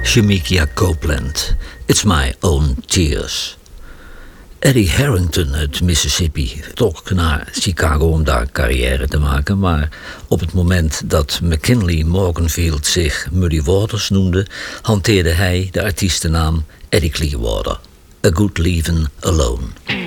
Shemekia Copeland, It's My Own Tears. Eddie Harrington uit Mississippi trok naar Chicago om daar carrière te maken, maar op het moment dat McKinley Morganfield zich Muddy Waters noemde, hanteerde hij de artiestennaam Eddie Clearwater. A Good Leavin' Alone.